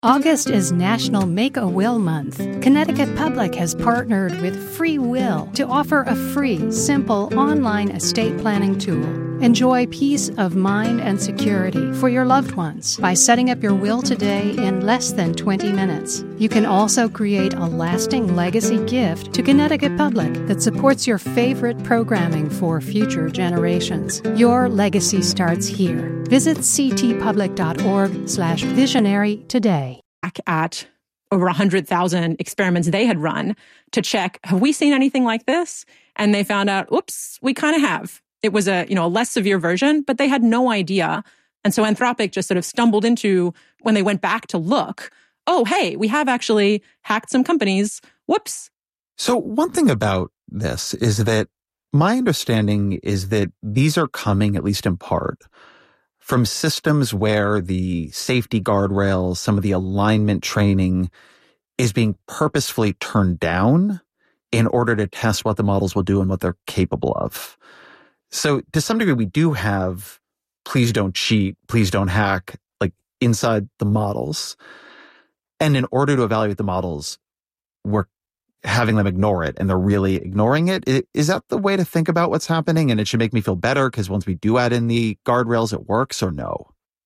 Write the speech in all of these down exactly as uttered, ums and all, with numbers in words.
August is National Make-A-Will Month. Connecticut Public has partnered with Free Will to offer a free, simple online estate planning tool. Enjoy peace of mind and security for your loved ones by setting up your will today in less than twenty minutes. You can also create a lasting legacy gift to Connecticut Public that supports your favorite programming for future generations. Your legacy starts here. Visit ctpublic.org slash visionary today. At over one hundred thousand experiments they had run to check, have we seen anything like this? And they found out, oops, we kind of have. It was a, you know, a less severe version, but they had no idea. And so Anthropic just sort of stumbled into, when they went back to look, oh, hey, we have actually hacked some companies. Whoops. So one thing about this is that my understanding is that these are coming, at least in part, from systems where the safety guardrails, some of the alignment training is being purposefully turned down in order to test what the models will do and what they're capable of. So to some degree, we do have please don't cheat, please don't hack, like inside the models. And in order to evaluate the models, we're having them ignore it, and they're really ignoring it. Is that the way to think about what's happening? And it should make me feel better because once we do add in the guardrails, it works, or no?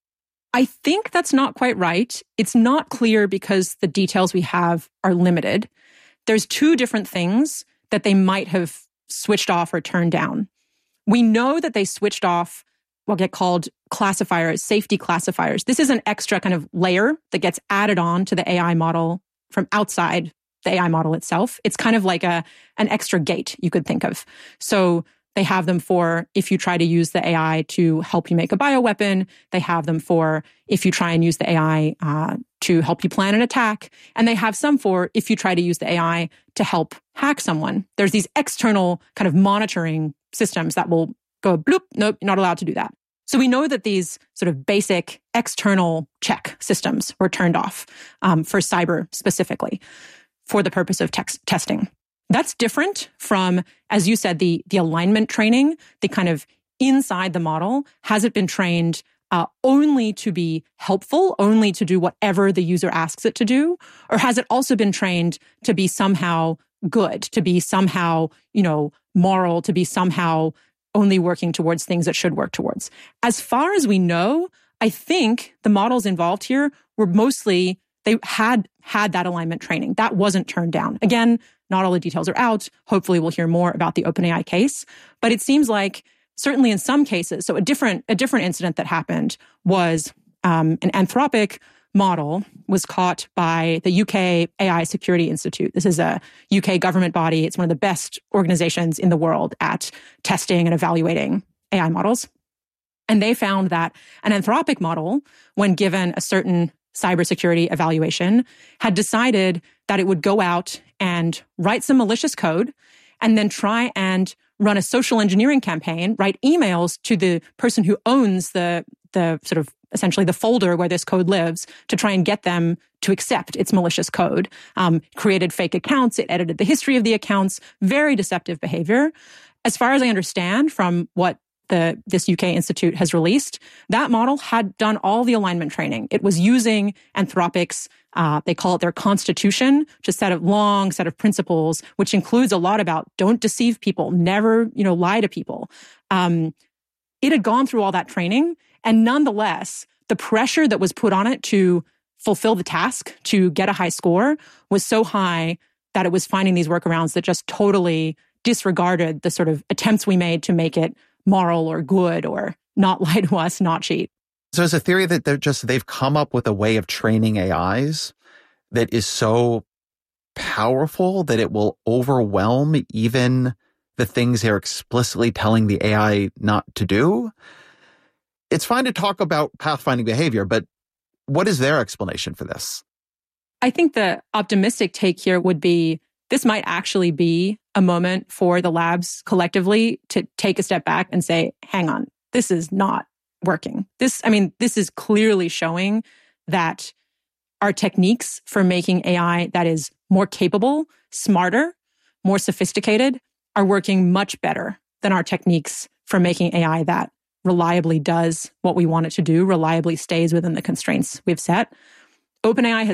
I think that's not quite right. It's not clear because the details we have are limited. There's two different things that they might have switched off or turned down. We know that they switched off what get called classifiers, safety classifiers. This is an extra kind of layer that gets added on to the A I model from outside the A I model itself. It's kind of like a an extra gate you could think of. So they have them for if you try to use the A I to help you make a bioweapon. They have them for if you try and use the A I uh, to help you plan an attack. And they have some for if you try to use the A I to help hack someone. There's these external kind of monitoring systems that will go bloop, nope, you're not allowed to do that. So we know that these sort of basic external check systems were turned off um, for cyber specifically, for the purpose of text testing. That's different from, as you said, the, the alignment training, the kind of inside the model. Has it been trained uh, only to be helpful, only to do whatever the user asks it to do? Or has it also been trained to be somehow good, to be somehow, you know, moral, to be somehow only working towards things that should work towards? As far as we know, I think the models involved here were mostly They had had that alignment training. That wasn't turned down. Again, not all the details are out. Hopefully we'll hear more about the OpenAI case. But it seems like, certainly in some cases, so a different a different incident that happened was um, an Anthropic model was caught by the U K A I Security Institute. This is a U K government body. It's one of the best organizations in the world at testing and evaluating A I models. And they found that an Anthropic model, when given a certain cybersecurity evaluation, had decided that it would go out and write some malicious code and then try and run a social engineering campaign, write emails to the person who owns the, the sort of essentially the folder where this code lives to try and get them to accept its malicious code. Um, created fake accounts. It edited the history of the accounts. Very deceptive behavior. As far as I understand from what the this U K institute has released, that model had done all the alignment training. It was using Anthropic's, uh, they call it their constitution, which is a set of long set of principles, which includes a lot about don't deceive people, never, you know, lie to people. Um, it had gone through all that training, and nonetheless, the pressure that was put on it to fulfill the task, to get a high score, was so high that it was finding these workarounds that just totally disregarded the sort of attempts we made to make it moral or good or not lie to us, not cheat. So it's a theory that they're just, they've come up with a way of training A Is that is so powerful that it will overwhelm even the things they're explicitly telling the A I not to do. It's fine to talk about pathfinding behavior, but what is their explanation for this? I think the optimistic take here would be this might actually be a moment for the labs collectively to take a step back and say, hang on, this is not working. This, I mean, this is clearly showing that our techniques for making A I that is more capable, smarter, more sophisticated are working much better than our techniques for making A I that reliably does what we want it to do, reliably stays within the constraints we've set. OpenAI has